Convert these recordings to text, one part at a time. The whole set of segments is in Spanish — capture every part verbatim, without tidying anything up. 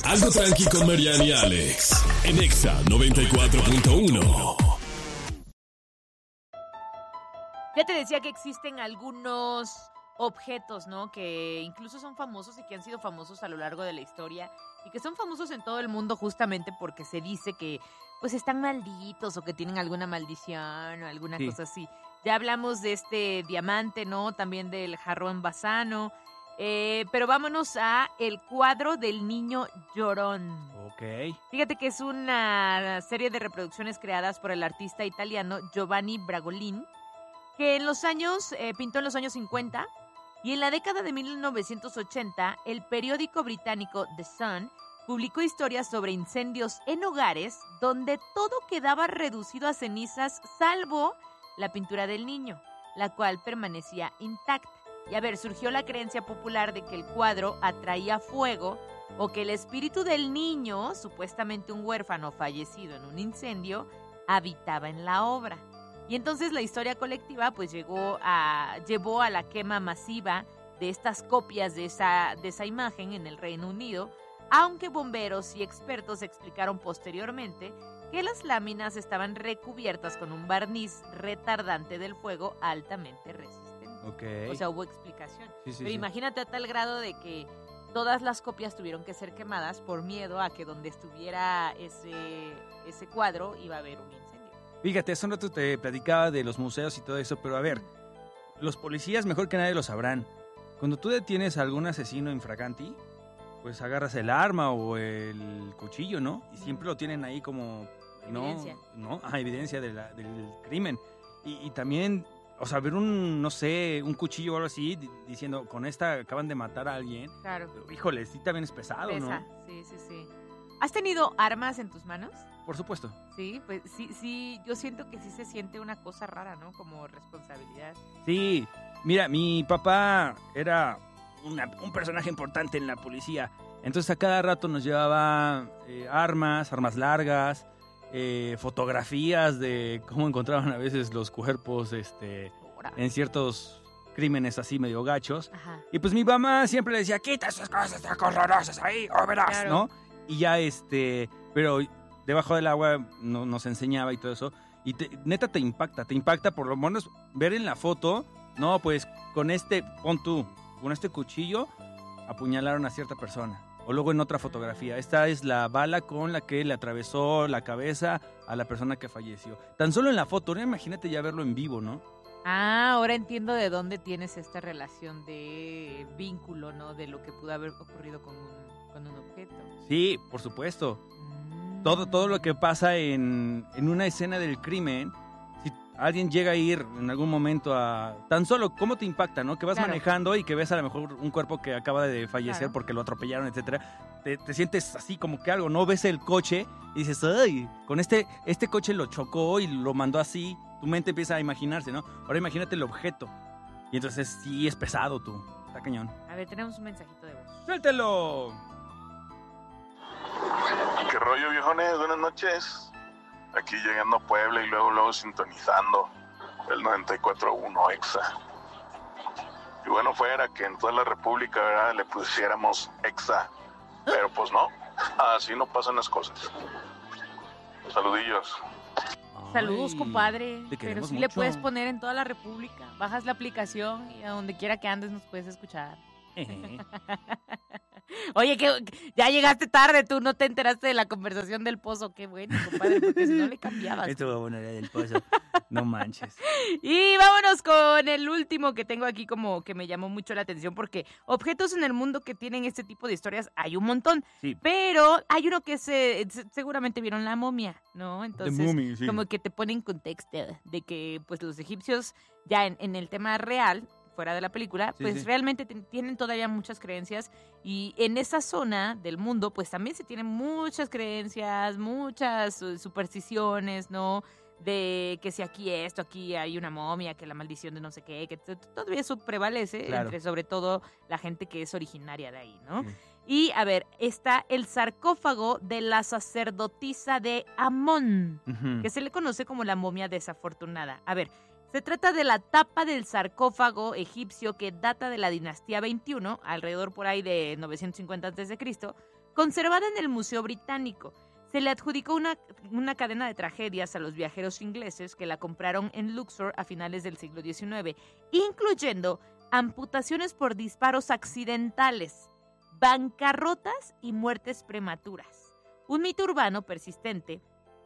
Algo tranqui con Mariana y Alex. En Exa noventa y cuatro punto uno. Ya te decía que existen algunos objetos, ¿no? Que incluso son famosos y que han sido famosos a lo largo de la historia y que son famosos en todo el mundo justamente porque se dice que pues están malditos o que tienen alguna maldición o alguna Sí. cosa así. Ya hablamos de este diamante, ¿no? También del jarrón basano. Eh, pero vámonos a el cuadro del niño llorón. Ok. Fíjate que es una serie de reproducciones creadas por el artista italiano Giovanni Bragolin, que en los años, eh, pintó en los años cincuenta, y en la década de mil novecientos ochenta, el periódico británico The Sun publicó historias sobre incendios en hogares donde todo quedaba reducido a cenizas salvo la pintura del niño, la cual permanecía intacta. Y a ver, surgió la creencia popular de que el cuadro atraía fuego o que el espíritu del niño, supuestamente un huérfano fallecido en un incendio, habitaba en la obra. Y entonces la historia colectiva pues llegó a, llevó a la quema masiva de estas copias de esa, de esa imagen en el Reino Unido, aunque bomberos y expertos explicaron posteriormente que las láminas estaban recubiertas con un barniz retardante del fuego altamente resistente. Ok. O sea, hubo explicación. Sí, sí, Pero sí. imagínate a tal grado de que todas las copias tuvieron que ser quemadas por miedo a que donde estuviera ese, ese cuadro iba a haber un incendio. Fíjate, hace un rato te platicaba de los museos y todo eso, pero a ver, los policías mejor que nadie lo sabrán. Cuando tú detienes a algún asesino infraganti, pues agarras el arma o el cuchillo, ¿no? Y siempre lo tienen ahí como... Evidencia. No, no, ajá, evidencia de la- del crimen. Y, y también, o sea, ver un, no sé, un cuchillo o algo así, di- diciendo, con esta acaban de matar a alguien. Claro. Híjole, sí también es pesado, Pesa. ¿no? Sí, sí, sí. ¿Has tenido armas en tus manos? Por supuesto. Sí, pues sí, sí, yo siento que sí se siente una cosa rara, ¿no? Como responsabilidad. Sí, mira, mi papá era una- un personaje importante en la policía. Entonces a cada rato nos llevaba eh, armas, armas largas, eh, fotografías de cómo encontraban a veces los cuerpos este, Ahora. en ciertos crímenes así medio gachos. Ajá. Y pues mi mamá siempre le decía, quita esas cosas tan horrorosas ahí, o verás, Claro. ¿no? Y ya este, pero debajo del agua no- nos enseñaba y todo eso. Y te- neta te impacta, te impacta por lo menos ver en la foto, no, pues con este, pon tú, con este cuchillo apuñalaron a cierta persona. O luego en otra fotografía, esta es la bala con la que le atravesó la cabeza a la persona que falleció. Tan solo en la foto, ¿no? Imagínate ya verlo en vivo, ¿no? Ah, ahora entiendo de dónde tienes esta relación de vínculo, ¿no? De lo que pudo haber ocurrido con un, con un objeto. Sí, por supuesto. Mm. Todo, todo lo que pasa en, en una escena del crimen, si alguien llega a ir en algún momento a... Tan solo, ¿cómo te impacta, no? Que vas Claro. manejando y que ves a lo mejor un cuerpo que acaba de fallecer Claro. porque lo atropellaron, etcétera. Te, te sientes así como que algo, ¿no? Ves el coche y dices, ¡ay! Con este, este coche lo chocó y lo mandó así. Tu mente empieza a imaginarse, ¿no? Ahora imagínate el objeto. Y entonces sí es pesado, tú. Está cañón. A ver, tenemos un mensajito de voz. ¡Suéltelo! ¿Qué rollo, viejones? Buenas noches. Aquí llegando a Puebla y luego, luego sintonizando el noventa y cuatro punto uno Exa. Y bueno, fuera que en toda la República, ¿verdad?, le pusiéramos Exa. Pero pues no, así no pasan las cosas. Saludillos. Saludos, Ay, compadre. te Pero queremos sí le mucho. puedes poner en toda la República. Bajas la aplicación y a donde quiera que andes nos puedes escuchar. Oye, que que ya llegaste tarde, tú no te enteraste de la conversación del pozo. Qué bueno, compadre, porque si no le cambiabas. Esto va a poner del pozo. No manches. Y vámonos con el último que tengo aquí como que me llamó mucho la atención porque objetos en el mundo que tienen este tipo de historias hay un montón. Sí. Pero hay uno que se, se- seguramente vieron la momia, ¿no? Entonces, Mummy, sí. como que te pone en contexto de que pues los egipcios ya en, en el tema real, fuera de la película, Sí, pues sí. realmente ten- tienen todavía muchas creencias y en esa zona del mundo pues también se tienen muchas creencias, muchas eh, supersticiones, ¿no? De que si aquí esto, aquí hay una momia, que la maldición de no sé qué, que t- t- todo eso prevalece Claro. entre sobre todo la gente que es originaria de ahí, ¿no? Sí. Y a ver, está el sarcófago de la sacerdotisa de Amón, Ujú. que se le conoce como la momia desafortunada. A ver, Se trata de la tapa del sarcófago egipcio que data de la dinastía veintiuno, alrededor por ahí de novecientos cincuenta antes de Cristo, conservada en el Museo Británico. Se le adjudicó una, una cadena de tragedias a los viajeros ingleses que la compraron en Luxor a finales del siglo diecinueve, incluyendo amputaciones por disparos accidentales, bancarrotas y muertes prematuras. Un mito urbano persistente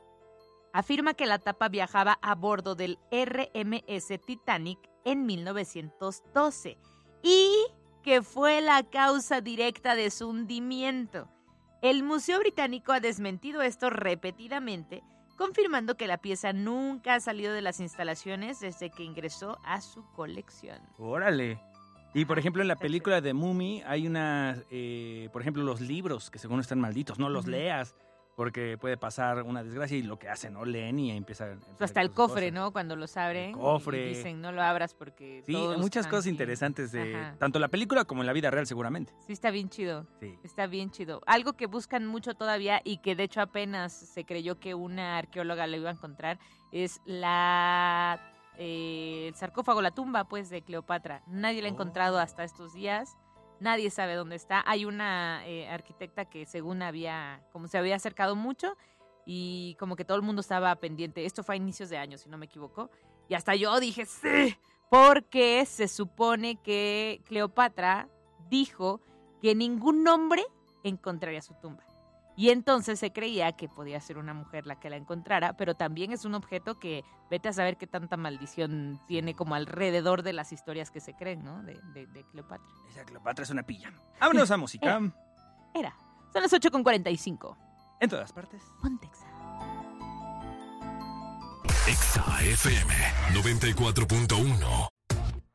afirma que la tapa viajaba a bordo del R M S Titanic en mil novecientos doce y que fue la causa directa de su hundimiento. El Museo Británico ha desmentido esto repetidamente, confirmando que la pieza nunca ha salido de las instalaciones desde que ingresó a su colección. Órale. Y, por ejemplo, en la película de Mummy hay unas, eh, por ejemplo, los libros que según están malditos, no los uh-huh. leas, porque puede pasar una desgracia y lo que hacen, ¿no? Leen y empiezan... O hasta el cofre, cosas. ¿no? Cuando los abren. El cofre. Y dicen, no lo abras porque... Sí, hay muchas cosas bien. interesantes de Ajá. tanto la película como en la vida real, seguramente. Sí, está bien chido. Sí. Está bien chido. Algo que buscan mucho todavía y que de hecho apenas se creyó que una arqueóloga lo iba a encontrar es la... Eh, el sarcófago, la tumba, pues, de Cleopatra. Nadie la ha oh. encontrado hasta estos días. Nadie sabe dónde está. Hay una eh, arquitecta que según había, como se había acercado mucho y como que todo el mundo estaba pendiente. Esto fue a inicios de año, si no me equivoco. Y hasta yo dije, sí, porque se supone que Cleopatra dijo que ningún hombre encontraría su tumba. Y entonces se creía que podía ser una mujer la que la encontrara, pero también es un objeto que vete a saber qué tanta maldición tiene como alrededor de las historias que se creen, ¿no? De, de, de Cleopatra. Esa Cleopatra es una pilla. Vámonos a música. Era. Era. Son las ocho con cuarenta y cinco. En todas partes. Ponte Exa. Exa F M noventa y cuatro punto uno.